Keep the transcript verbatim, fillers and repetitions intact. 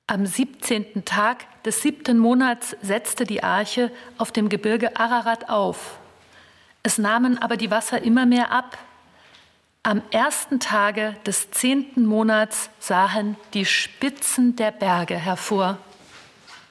Am siebzehnten Tag des siebten Monats setzte die Arche auf dem Gebirge Ararat auf. Es nahmen aber die Wasser immer mehr ab. Am ersten Tage des zehnten Monats sahen die Spitzen der Berge hervor.